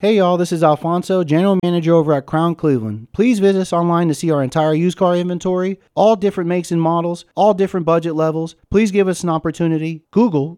Hey y'all, this is Alfonso, General Manager over at Crown Cleveland. Please visit us online to see our entire used car inventory, all different makes and models, all different budget levels. Please give us an opportunity. Google